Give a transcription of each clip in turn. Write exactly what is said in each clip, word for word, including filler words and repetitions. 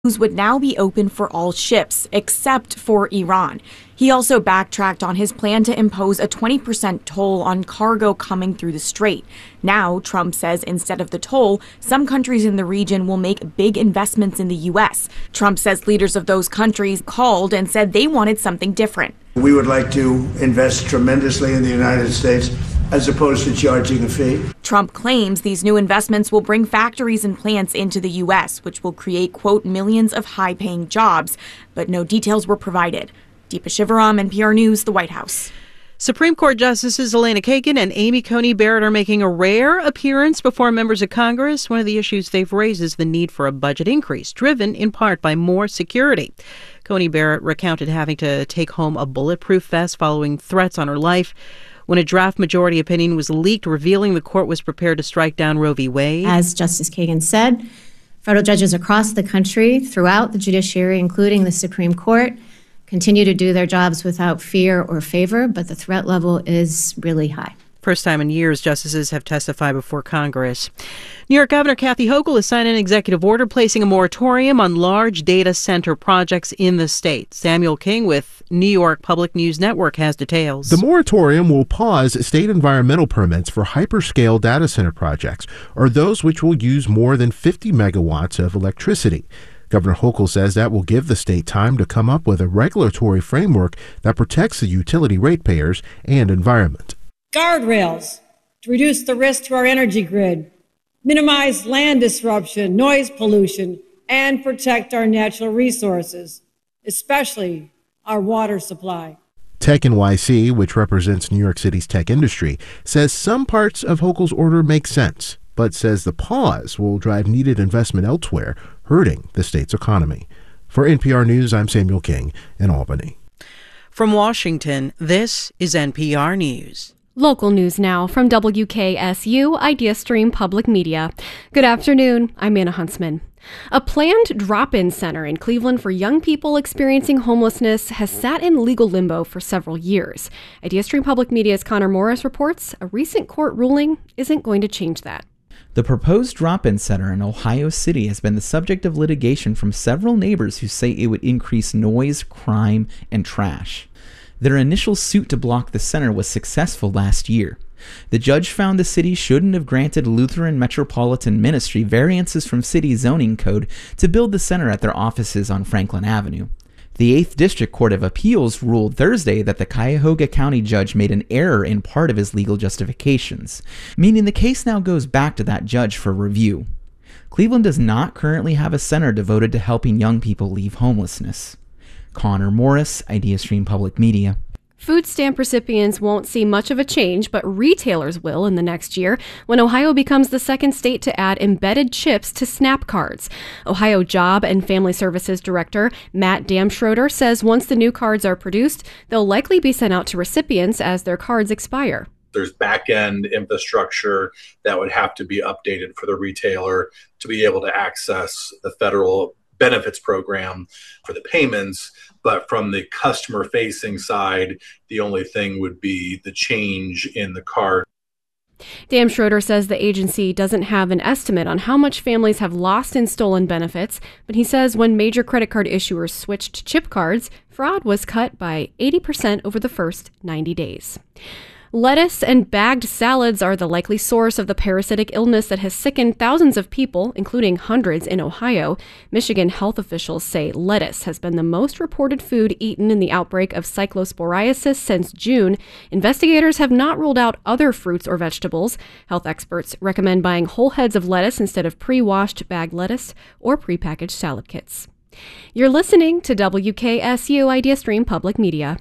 would now be open for all ships, except for Iran. He also backtracked on his plan to impose a twenty percent toll on cargo coming through the strait. Now, Trump says instead of the toll, some countries in the region will make big investments in the U S. Trump says leaders of those countries called and said they wanted something different. We would like to invest tremendously in the United States, as opposed to charging a fee. Trump claims these new investments will bring factories and plants into the U S, which will create, quote, millions of high-paying jobs, but no details were provided. Deepa Shivaram, N P R News, the White House. Supreme Court Justices Elena Kagan and Amy Coney Barrett are making a rare appearance before members of Congress. One of the issues they've raised is the need for a budget increase, driven in part by more security. Coney Barrett recounted having to take home a bulletproof vest following threats on her life when a draft majority opinion was leaked revealing the court was prepared to strike down Roe v. Wade. As Justice Kagan said, federal judges across the country, throughout the judiciary, including the Supreme Court, continue to do their jobs without fear or favor, but the threat level is really high. First time in years, justices have testified before Congress. New York Governor Kathy Hochul has signed an executive order placing a moratorium on large data center projects in the state. Samuel King with New York Public News Network has details. The moratorium will pause state environmental permits for hyperscale data center projects, or those which will use more than fifty megawatts of electricity. Governor Hochul says that will give the state time to come up with a regulatory framework that protects the utility ratepayers and environment. Guardrails to reduce the risk to our energy grid, minimize land disruption, noise pollution, and protect our natural resources, especially our water supply. Tech N Y C, which represents New York City's tech industry, says some parts of Hochul's order make sense, but says the pause will drive needed investment elsewhere, hurting the state's economy. For N P R News, I'm Samuel King in Albany. From Washington, this is N P R News. Local news now from W K S U IdeaStream Public Media. Good afternoon, I'm Anna Huntsman. A planned drop-in center in Cleveland for young people experiencing homelessness has sat in legal limbo for several years. IdeaStream Public Media's Connor Morris reports a recent court ruling isn't going to change that. The proposed drop-in center in Ohio City has been the subject of litigation from several neighbors who say it would increase noise, crime, and trash. Their initial suit to block the center was successful last year. The judge found the city shouldn't have granted Lutheran Metropolitan Ministry variances from city zoning code to build the center at their offices on Franklin Avenue. The eighth District Court of Appeals ruled Thursday that the Cuyahoga County judge made an error in part of his legal justifications, meaning the case now goes back to that judge for review. Cleveland does not currently have a center devoted to helping young people leave homelessness. Connor Morris, IdeaStream Public Media. Food stamp recipients won't see much of a change, but retailers will in the next year when Ohio becomes the second state to add embedded chips to SNAP cards. Ohio Job and Family Services Director Matt Damschroeder says once the new cards are produced, they'll likely be sent out to recipients as their cards expire. There's back-end infrastructure that would have to be updated for the retailer to be able to access the federal benefits program for the payments, but from the customer-facing side, the only thing would be the change in the card. Damschroeder says the agency doesn't have an estimate on how much families have lost in stolen benefits, but he says when major credit card issuers switched to chip cards, fraud was cut by eighty percent over the first ninety days. Lettuce and bagged salads are the likely source of the parasitic illness that has sickened thousands of people, including hundreds in Ohio. Michigan health officials say lettuce has been the most reported food eaten in the outbreak of cyclosporiasis since June. Investigators have not ruled out other fruits or vegetables. Health experts recommend buying whole heads of lettuce instead of pre-washed bagged lettuce or prepackaged salad kits. You're listening to W K S U IdeaStream Public Media.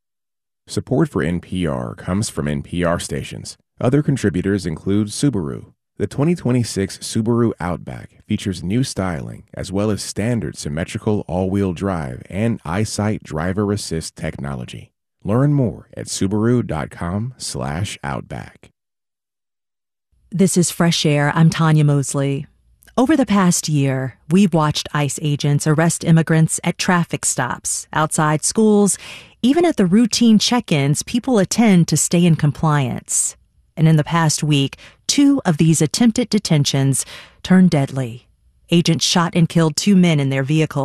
Support for N P R comes from N P R stations. Other contributors include Subaru. The twenty twenty-six Subaru Outback features new styling as well as standard symmetrical all-wheel drive and EyeSight driver assist technology. Learn more at Subaru.com slash Outback. This is Fresh Air. I'm Tanya Mosley. Over the past year, we've watched ICE agents arrest immigrants at traffic stops, outside schools, even at the routine check-ins people attend to stay in compliance. And in the past week, two of these attempted detentions turned deadly. Agents shot and killed two men in their vehicle.